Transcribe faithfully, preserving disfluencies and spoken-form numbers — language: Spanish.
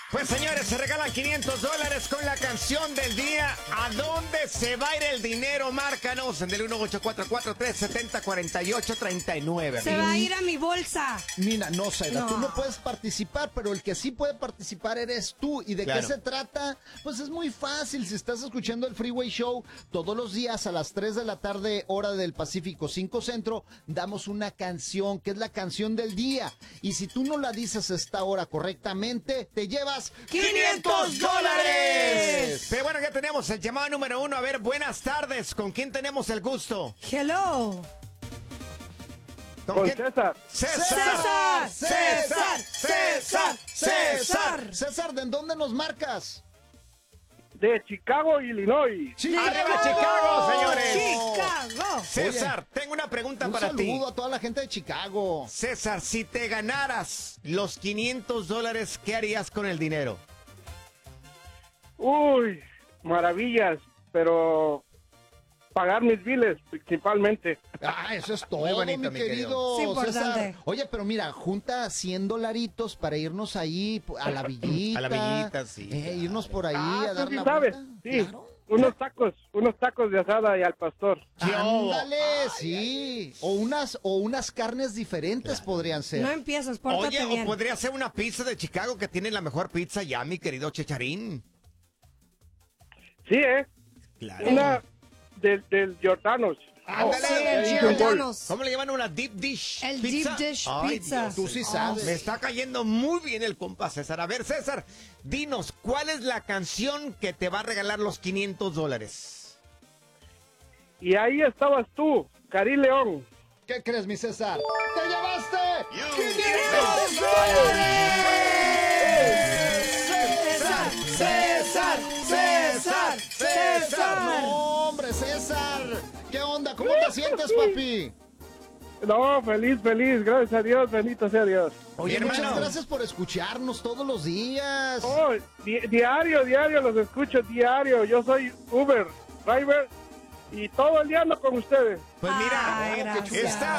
Pues señores, se regalan quinientos dólares con la canción del día. ¿A dónde se va a ir el dinero? Márcanos en el uno ocho cuatro cuatro, tres siete cero, cuatro ocho tres nueve. Se va a ir a mi bolsa. Mira, no, Zaida, No. tú no puedes participar, pero el que sí puede participar eres tú. ¿Y de Claro. qué se trata? Pues es muy fácil. Si estás escuchando el Freeway Show todos los días a las tres de la tarde, hora del Pacífico cinco Centro, damos una canción, que es la canción del día. Y si tú no la dices a esta hora correctamente, te llevas ¡quinientos dólares! Pero bueno, ya tenemos el llamado número uno. A ver, buenas tardes. ¿Con quién tenemos el gusto? Hello. Con quién? César. ¡César! César, ¡César! ¡César! ¡César! César, ¿de dónde nos marcas? De Chicago, Illinois. ¡Arriba Chicago, señores! Chicago. César, tengo una pregunta Un para ti. saludo a toda la gente de Chicago. César, si te ganaras los quinientos dólares, ¿qué harías con el dinero? Uy, maravillas, pero pagar mis biles principalmente. Ah, eso es todo, Muy bonito, mi mi querido querido. Sí, César. importante. Oye, pero mira, junta cien dolaritos para irnos ahí a la villita. A la villita, sí, Eh, claro. irnos por ahí Ah, a tú dar sí la sabes. vuelta. Sí, Claro. unos tacos, unos tacos de asada y al pastor. Ándale, sí. O unas, o unas carnes diferentes podrían ser. No empieces, pórtate Oye, bien. o podría ser una pizza de Chicago que tiene la mejor pizza ya, mi querido Checharín. Sí, ¿eh? Claro. Una del, del Jordanos. Ándale. Sí, el Ahí hice un gol. Giordano's. ¿Cómo le llaman una deep dish? El pizza? deep dish Ay, pizza. Dios, Tú sí oh, sabes. Me está cayendo muy bien el compa César. A ver, César, dinos, ¿cuál es la canción que te va a regalar los quinientos dólares? Y ahí estabas tú, Cari León. ¿Qué crees, mi César? ¡Te llevaste! ¡quinientos ¡César! ¡César! ¡César! ¡César! ¡No, hombre, César! ¿Qué onda? ¿Cómo te sientes, papi? No, feliz, feliz, gracias a Dios, bendito sea Dios. Oye, Mi muchas hermano. gracias por escucharnos todos los días. Oh, di- diario, diario los escucho, diario. Yo soy Uber, driver, y todo el día ando con ustedes. Pues mira, Ay, gracias. está